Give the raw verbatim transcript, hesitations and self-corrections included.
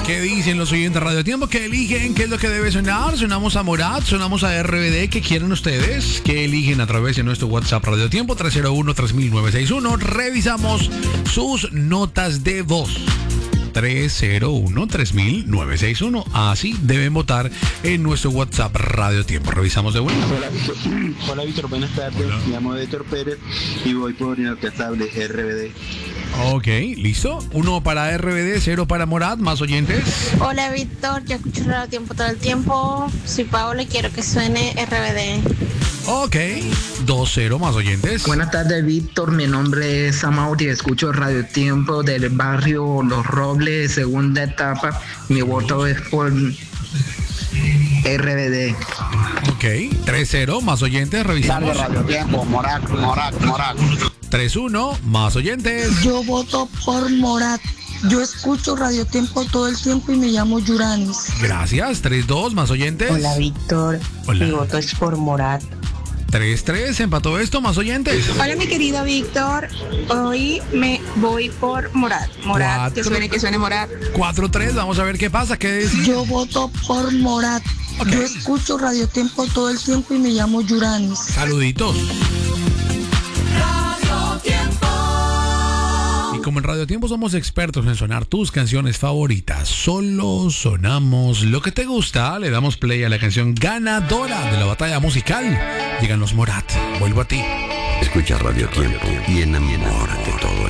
¿Qué dicen los oyentes de Radio Tiempo? ¿Qué eligen? ¿Qué es lo que debe sonar? ¿Sonamos a Morat? ¿Sonamos a R B D? ¿Qué quieren ustedes? ¿Qué eligen a través de nuestro WhatsApp Radio Tiempo tres cero uno, tres mil novecientos sesenta y uno? Revisamos sus notas de voz. tres cero uno, tres mil novecientos sesenta y uno. Así deben votar en nuestro WhatsApp Radio Tiempo. Revisamos de vuelta. Hola, Víctor. Hola, Víctor. Buenas tardes. Hola. Me llamo Víctor Pérez y voy por inalcanzable R B D. Ok, listo. Uno para R B D, cero para Morat. Más oyentes. Hola, Víctor. Yo escucho Radio Tiempo todo el tiempo. Soy Paola y quiero que suene R B D. Ok, dos cero, más oyentes. Buenas tardes, Víctor. Mi nombre es Amaury. Escucho Radio Tiempo del barrio Los Robles, segunda etapa. Mi voto es por R B D. Ok, tres cero, más oyentes. Revisamos. Radio Tiempo, Morat, Morat, Morat. tres uno, más oyentes. Yo voto por Morat. Yo escucho Radio Tiempo todo el tiempo y me llamo Yuranis. Gracias. tres dos, más oyentes. Hola, Víctor. Hola. Mi voto es por Morat. tres tres, empató esto, más oyentes. Hola, mi querido Víctor. Hoy me voy por Morat. Morat, Cuatro. que suene, que suene Morat. cuatro tres, vamos a ver qué pasa, qué decir. Yo voto por Morat. Okay. Yo escucho Radio Tiempo todo el tiempo y me llamo Yuranis. Saluditos. Y como en Radio Tiempo somos expertos en sonar tus canciones favoritas, solo sonamos lo que te gusta, le damos play a la canción ganadora de la batalla musical. Llegan los Morat, vuelvo a ti. Escucha Radio Tiempo y enamórate todo el